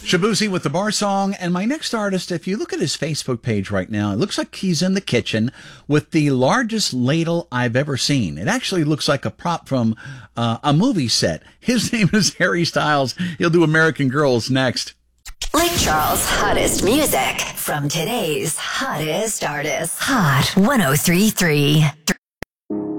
Shabuzi with the bar song. And my next artist, if you look at his Facebook page right now, it looks like he's in the kitchen with the largest ladle I've ever seen. It actually looks like a prop from a movie set. His name is Harry Styles. He'll do American Girls next. Lake Charles' hottest music from today's hottest artists. Hot 103.3.